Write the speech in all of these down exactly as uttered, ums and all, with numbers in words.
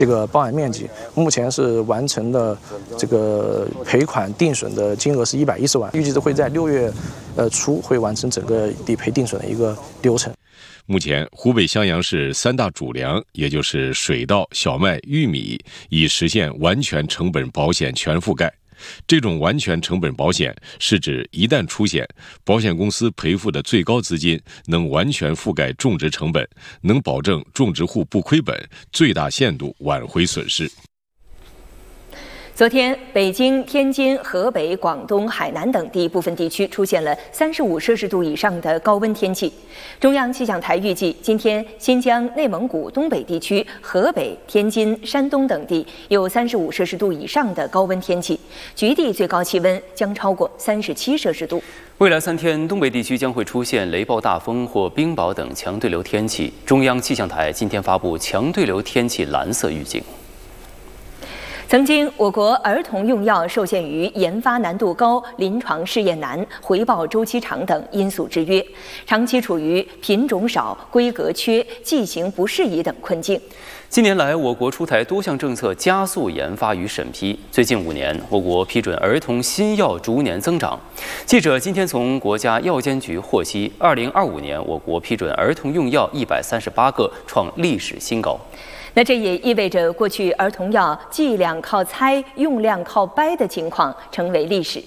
这个包含面积目前是完成的，这个赔款定损的金额是一百一十万，预计会在六月呃初会完成整个理赔定损的一个流程。 目前，湖北襄阳市三大主粮，也就是水稻、小麦、玉米，已实现完全成本保险全覆盖。这种完全成本保险是指一旦出险，保险公司赔付的最高资金能完全覆盖种植成本，能保证种植户不亏本，最大限度挽回损失。 昨天，北京、天津、河北、广东、海南等地部分地区出现了三十五摄氏度以上的高温天气。中央气象台预计，今天新疆、内蒙古东北地区、河北、天津、山东等地有三十五摄氏度以上的高温天气，局地最高气温将超过三十七摄氏度。 未来三天，东北地区将会出现雷暴大风或冰雹等强对流天气。中央气象台今天发布强对流天气蓝色预警。 曾经，我国儿童用药受限于研发难度高、临床试验难、回报周期长等因素制约，长期处于品种少、规格缺、剂型不适宜等困境。 近年来，我国出台多项政策，加速研发与审批。最近五年，我国批准儿童新药逐年增长。记者今天从国家药监局获悉，二零二五年我国批准儿童用药一百三十八个，创历史新高。 那这也意味着过去儿童药剂量靠猜、用量靠掰的情况成为历史。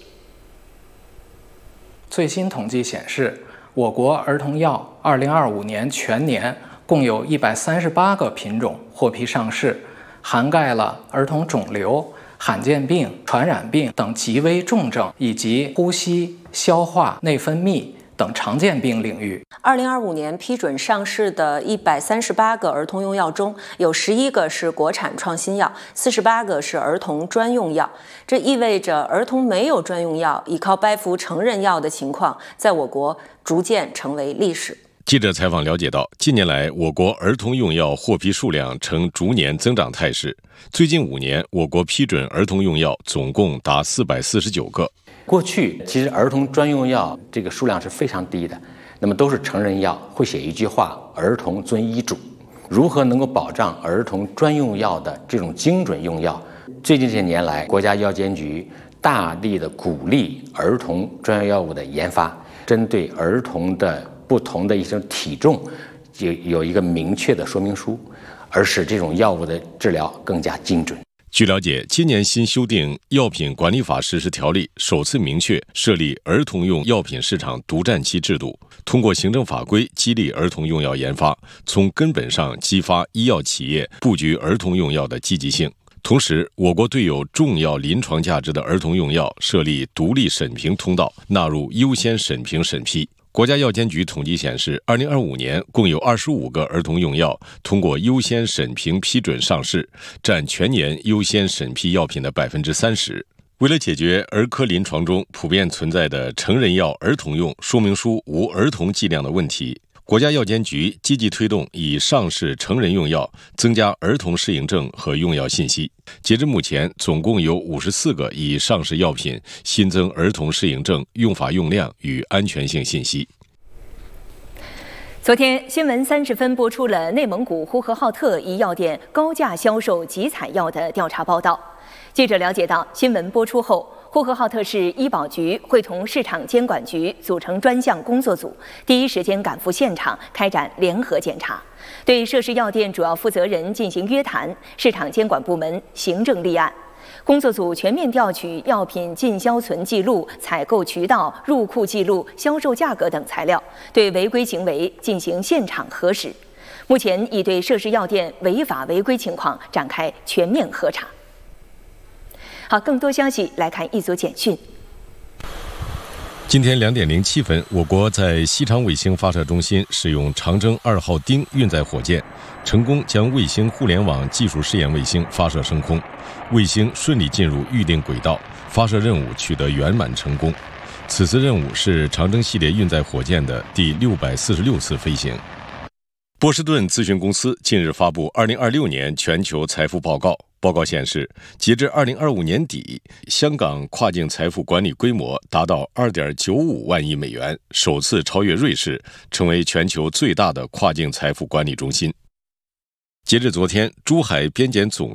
最新统计显示，我国儿童药二零二五年全年共有一百三十八个品种获批上市，涵盖了儿童肿瘤、罕见病、传染病等极危重症，以及呼吸、消化、内分泌等常见病领域。 二零二五年批准上市的一百三十八个儿童用药中，有十一个是国产创新药，四十八个是儿童专用药。这意味着儿童没有专用药，依靠掰服成人药的情况，在我国逐渐成为历史。 记者采访了解到，近年来我国儿童用药获批数量呈逐年增长态势。最近五年，我国批准儿童用药总共达四百四十九个。 过去其实儿童专用药这个数量是非常低的，那么都是成人药，会写一句话：儿童遵医嘱。如何能够保障儿童专用药的这种精准用药？最近这些年来，国家药监局大力的鼓励儿童专用药物的研发，针对儿童的不同的一种体重，有有一个明确的说明书，而使这种药物的治疗更加精准。 据了解，今年新修订《药品管理法实施条例》首次明确设立儿童用药品市场独占期制度，通过行政法规激励儿童用药研发，从根本上激发医药企业布局儿童用药的积极性。同时，我国对有重要临床价值的儿童用药设立独立审评通道，纳入优先审评审批。国家药监局统计显示，二零二五年共有二十五个儿童用药通过优先审评批准上市，占全年优先审批药品的百分之三十。为了解决儿科临床中普遍存在的成人药儿童用说明书无儿童剂量的问题，国家药监局积极推动已上市成人用药增加儿童适应症和用药信息。截至目前，总共有五十四个已上市药品新增儿童适应症、用法用量与安全性信息。 昨天，新闻三十分播出了内蒙古呼和浩特一药店高价销售集采药的调查报道。记者了解到，新闻播出后，呼和浩特市医保局会同市场监管局组成专项工作组，第一时间赶赴现场开展联合检查，对涉事药店主要负责人进行约谈，市场监管部门行政立案。工作组全面调取药品进销存记录、采购渠道、入库记录、销售价格等材料，对违规行为进行现场核实。目前已对涉事药店违法违规情况展开全面核查。好，更多消息来看一组简讯。 今天两点零七分，我国在西昌卫星发射中心使用长征二号丁运载火箭，成功将卫星互联网技术试验卫星发射升空，卫星顺利进入预定轨道，发射任务取得圆满成功。此次任务是长征系列运载火箭的第六百四十六次飞行。波士顿咨询公司近日发布二零二六年全球财富报告。报告显示，截至二零二五年底，香港跨境财富管理规模达到二点九五万亿美元，首次超越瑞士，成为全球最大的跨境财富管理中心。 截至昨天，珠海边检总